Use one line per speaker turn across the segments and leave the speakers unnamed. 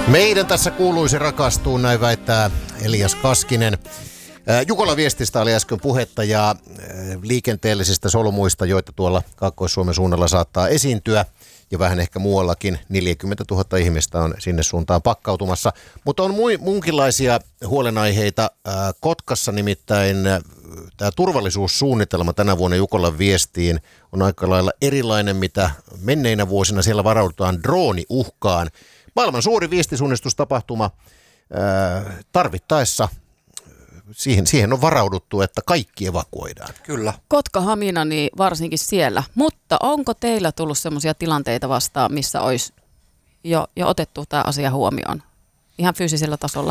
Meidän tässä kuuluisi rakastuu, näin väittää Elias Kaskinen. Jukolan viestistä oli äsken puhetta ja liikenteellisistä solmuista, joita tuolla Kaakkois-Suomen suunnalla saattaa esiintyä. Ja vähän ehkä muuallakin 40 000 ihmistä on sinne suuntaan pakkautumassa. Mutta on muunkinlaisia huolenaiheita. Kotkassa nimittäin tämä turvallisuussuunnitelma tänä vuonna Jukolan viestiin on aika lailla erilainen, mitä menneinä vuosina. Siellä varaudutaan drooniuhkaan. Maailman suuri viestisuunnistustapahtuma tarvittaessa. Siihen on varauduttu, että kaikki evakuoidaan.
Kyllä.
Kotka-Hamina, niin varsinkin siellä. Mutta onko teillä tullut sellaisia tilanteita vastaan, missä olisi jo otettu tämä asia huomioon? Ihan fyysisellä tasolla?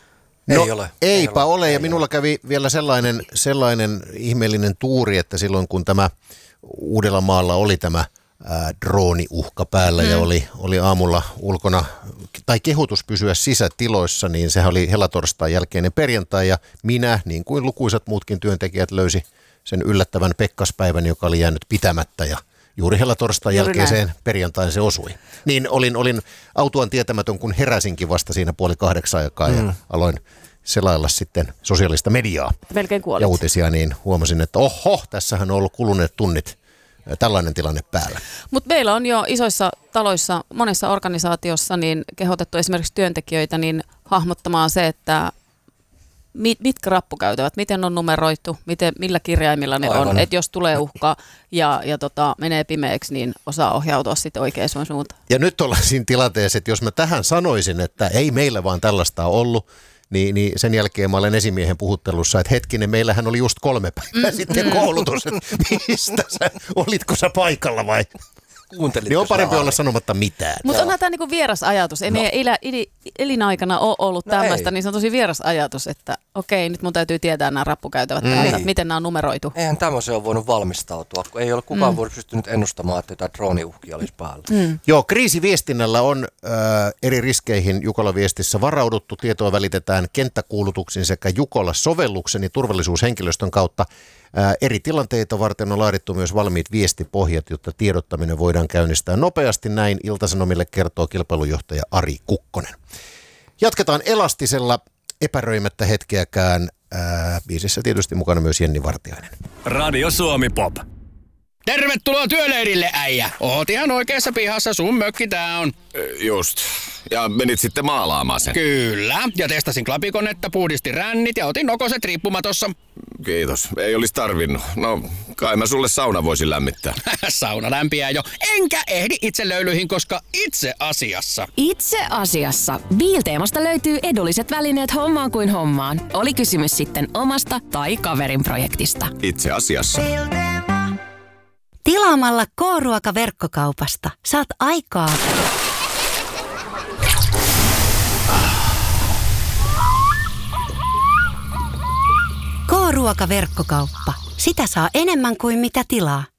Eipä ole. Ja minulla kävi vielä sellainen ihmeellinen tuuri, että silloin kun tämä Uudellamaalla oli tämä drooniuhka päällä ja oli aamulla ulkona, tai kehotus pysyä sisätiloissa, niin sehän oli helatorstain jälkeinen perjantai, ja minä, niin kuin lukuisat muutkin työntekijät, löysi sen yllättävän pekkaspäivän, joka oli jäänyt pitämättä, ja juuri helatorstain jälkeiseen perjantain se osui. Niin olin autuaan tietämätön, kun heräsinkin vasta siinä 7:30 aikaa, ja aloin selailla sitten sosiaalista mediaa ja uutisia, niin huomasin, että tässähän on ollut kuluneet tunnit tällainen tilanne päällä.
Mutta meillä on jo isoissa taloissa, monessa organisaatiossa niin kehotettu esimerkiksi työntekijöitä niin hahmottamaan se, että mitkä rappukäytävät, miten on numeroitu, millä kirjaimilla ne on. Että jos tulee uhka ja menee pimeäksi, niin osaa ohjautua sitten oikeaan suuntaan.
Ja nyt ollaan siinä tilanteessa, että jos mä tähän sanoisin, että ei meillä vaan tällaista ollut, niin sen jälkeen mä olen esimiehen puhuttelussa, että hetkinen, meillähän oli just 3 päivää sitten koulutus, että olitko sä paikalla vai? Niin on parempi olla sanomatta mitään.
Mutta onhan tämä niinku vieras ajatus. Ei meidän elinaikana ole ollut tämmöistä, niin se on tosi vieras ajatus, että okei, nyt mun täytyy tietää nämä rappukäytävät täältä, että miten nämä on numeroitu.
Eihän tämmöiseen ole voinut valmistautua, kun ei ole kukaan voinut pystynyt ennustamaan, että jotain drooniuhkia olisi päällä.
Joo, kriisiviestinnällä on eri riskeihin Jukolan viestissä varauduttu. Tietoa välitetään kenttäkuulutuksin sekä Jukola-sovelluksen ja turvallisuushenkilöstön kautta. Eri tilanteita varten on laadittu myös valmiit viestipohjat, jotta tiedottaminen voidaan käynnistää nopeasti. Näin Ilta-Sanomille kertoo kilpailujohtaja Ari Kukkonen. Jatketaan elastisella epäröimättä hetkeäkään. Biisissä tietysti mukana myös Jenni Vartiainen.
Radio Suomi Pop. Tervetuloa työleirille, äijä. Oot ihan oikeassa pihassa, sun mökki tää on.
Just. Ja menit sitten maalaamaan sen.
Kyllä. Ja testasin klapikonetta, puhdistin rännit ja otin nokoset riippumatossa.
Kiitos. Ei olisi tarvinnut. No, kai mä sulle sauna voisin lämmittää.
Sauna lämpiää jo. Enkä ehdi itse löylyihin, koska itse asiassa Biilteemasta löytyy edulliset välineet hommaan kuin hommaan. Oli kysymys sitten omasta tai kaverin projektista.
Itse asiassa.
Tilaamalla K-ruoka-verkkokaupasta saat aikaa K-ruoka-verkkokauppa. Sitä saa enemmän kuin mitä tilaa.